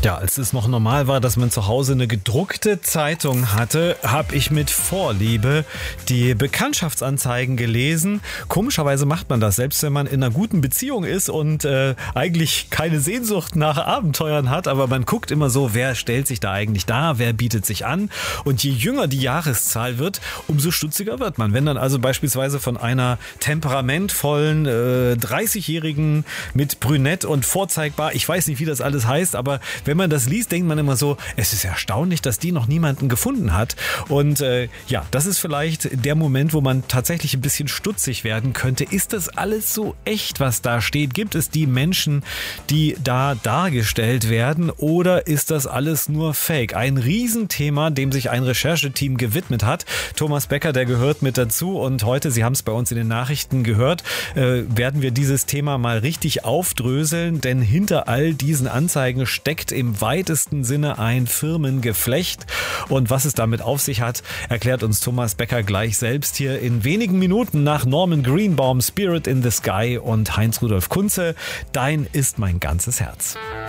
Ja, als es noch normal war, dass man zu Hause eine gedruckte Zeitung hatte, habe ich mit Vorliebe die Bekanntschaftsanzeigen gelesen. Komischerweise macht man das, selbst wenn man in einer guten Beziehung ist und eigentlich keine Sehnsucht nach Abenteuern hat, aber man guckt immer so, wer stellt sich da eigentlich dar, wer bietet sich an, und je jünger die Jahreszahl wird, umso stutziger wird man. Wenn dann also beispielsweise von einer temperamentvollen 30-Jährigen mit Brünett und vorzeigbar, ich weiß nicht, wie das alles heißt, aber wenn man das liest, denkt man immer so, es ist erstaunlich, dass die noch niemanden gefunden hat. Und ja, das ist vielleicht der Moment, wo man tatsächlich ein bisschen stutzig werden könnte. Ist das alles so echt, was da steht? Gibt es die Menschen, die da dargestellt werden, oder ist das alles nur Fake? Ein Riesenthema, dem sich ein Rechercheteam gewidmet hat. Thomas Becker, der gehört mit dazu, und heute, Sie haben es bei uns in den Nachrichten gehört, werden wir dieses Thema mal richtig aufdröseln, denn hinter all diesen Anzeigen steckt im weitesten Sinne ein Firmengeflecht, und was es damit auf sich hat, erklärt uns Thomas Becker gleich selbst hier in wenigen Minuten nach Norman Greenbaum, Spirit in the Sky und Heinz Rudolf Kunze, Dein ist mein ganzes Herz.